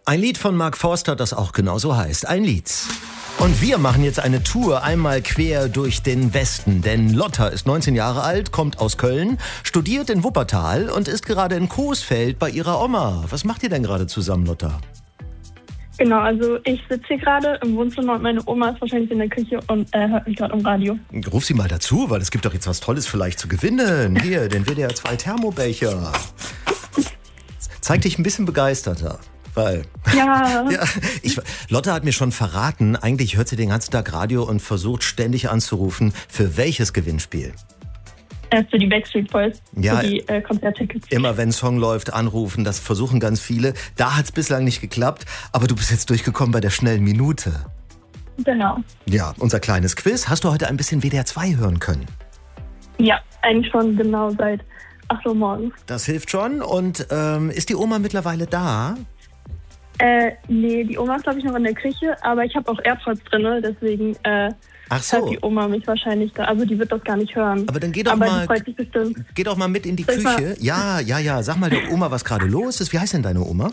Ein Lied von Mark Forster, das auch genauso heißt. Ein Lied. Und wir machen jetzt eine Tour einmal quer durch den Westen. Denn Lotta ist 19 Jahre alt, kommt aus Köln, studiert in Wuppertal und ist gerade in Coesfeld bei ihrer Oma. Was macht ihr denn gerade zusammen, Lotta? Genau, also ich sitze hier gerade im Wohnzimmer und meine Oma ist wahrscheinlich in der Küche und hört mich gerade im Radio. Ruf sie mal dazu, weil es gibt doch jetzt was Tolles vielleicht zu gewinnen. Hier, den WDR 2 Thermobecher. Zeig dich ein bisschen begeisterter. Weil, Ja. ja, Lotta hat mir schon verraten, eigentlich hört sie den ganzen Tag Radio und versucht ständig anzurufen. Für welches Gewinnspiel? Für die Backstreet Boys, Ja, für die Konzerttickets. Immer wenn ein Song läuft, anrufen, das versuchen ganz viele. Da hat es bislang nicht geklappt, aber du bist jetzt durchgekommen bei der schnellen Minute. Genau. Ja, unser kleines Quiz. Hast du heute ein bisschen WDR 2 hören können? Ja, eigentlich schon genau seit 8 Uhr morgens. Das hilft schon. Und ist die Oma mittlerweile da? Nee, die Oma ist glaube ich noch in der Küche, aber ich habe auch AirPods drin, deswegen Ach so. hört die Oma mich wahrscheinlich da. Also die wird das gar nicht hören. Aber dann geh doch aber mal, die freut sich bestimmt. geh doch mal mit in die Soll ich Küche. Ja. Sag mal der Oma, was gerade los ist. Wie heißt denn deine Oma?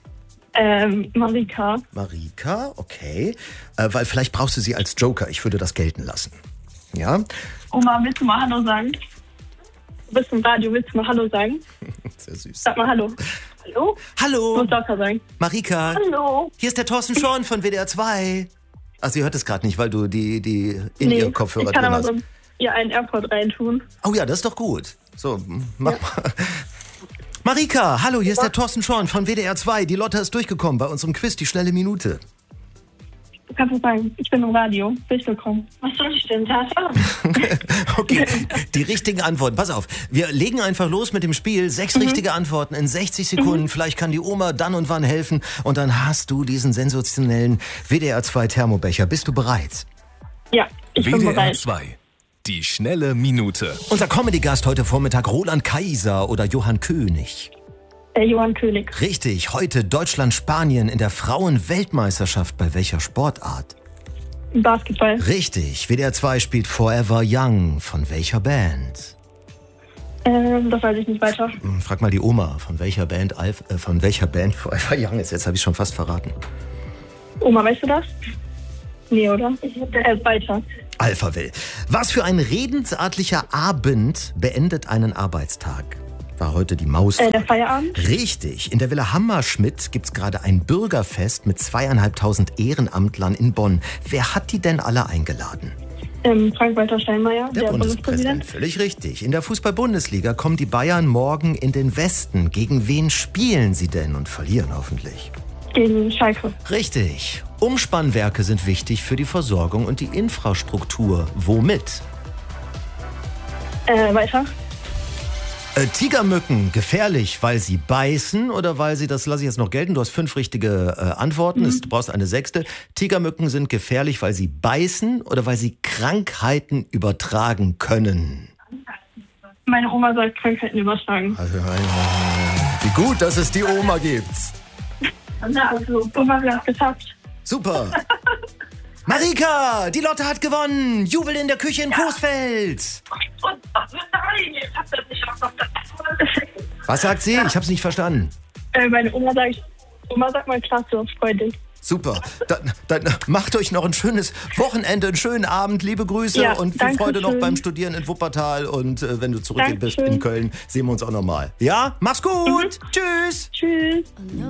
Marika. Marika, okay. Weil vielleicht brauchst du sie als Joker. Ich würde das gelten lassen. Ja? Oma, willst du mal Hallo sagen? Du bist im Radio, willst du mal Hallo sagen? Sehr süß. Sag mal Hallo. Hallo? Du Hallo, musst lauter sagen. Marika. Hallo. Hier ist der Thorsten Schorn von WDR 2. Ach, sie hört es gerade nicht, weil du die in ihr Kopfhörer ich kann drin aber hast. so ihr einen AirPod reintun. Oh ja, das ist doch gut. So, mach mal. Marika, hallo, hier ist der Thorsten Schorn von WDR 2. Die Lotta ist durchgekommen bei unserem Quiz, die schnelle Minute. Du kannst es sagen, ich bin im Radio. Willkommen. Was soll ich denn da sagen? Okay, die richtigen Antworten. Pass auf, wir legen einfach los mit dem Spiel. 6 richtige Antworten in 60 Sekunden. Vielleicht kann die Oma dann und wann helfen. Und dann hast du diesen sensationellen WDR 2 Thermobecher. Bist du bereit? Ja, ich bin WDR bereit. 2. Die schnelle Minute. Unser Comedy-Gast heute Vormittag, Roland Kaiser oder Johann König. Johann König. Richtig, heute Deutschland-Spanien in der Frauen-Weltmeisterschaft. Bei welcher Sportart? Basketball. Richtig, WDR 2 spielt Forever Young. Von welcher Band? Das weiß ich nicht weiter. Frag mal die Oma, von welcher Band Forever Young ist. Jetzt habe ich schon fast verraten. Oma, weißt du das? Nee, oder? Weiter. Alphaville. Was für ein redensartlicher Abend beendet einen Arbeitstag? War heute die Maus. Der Feierabend? Richtig. In der Villa Hammerschmidt gibt es gerade ein Bürgerfest mit 2.500 Ehrenamtlern in Bonn. Wer hat die denn alle eingeladen? Frank-Walter Steinmeier, Der Bundespräsident. Völlig richtig. In der Fußball-Bundesliga kommen die Bayern morgen in den Westen. Gegen wen spielen sie denn und verlieren hoffentlich? Gegen Schalke. Richtig. Umspannwerke sind wichtig für die Versorgung und die Infrastruktur. Womit? Weiter. Tigermücken gefährlich, weil sie beißen oder weil sie, das lasse ich jetzt noch gelten, du hast 5 richtige Antworten, du brauchst eine 6. Tigermücken sind gefährlich, weil sie beißen oder weil sie Krankheiten übertragen können. Meine Oma sagt Krankheiten übertragen. Also, wie gut, dass es die Oma gibt. Na, also, Oma, wir haben es geschafft. Super. Marika, die Lotte hat gewonnen. Jubel in der Küche in Coesfeld. Nein, ich hab das nicht auf. Was sagt sie? Ich hab's nicht verstanden. Meine Oma sagt mal klasse, freu dich. Super. Dann macht euch noch ein schönes Wochenende, einen schönen Abend. Liebe Grüße Ja, und viel danke Freude noch schön. beim Studieren in Wuppertal. Und wenn du zurück bist Dankeschön. in Köln, sehen wir uns auch nochmal. Ja? Mach's gut. Tschüss. Tschüss.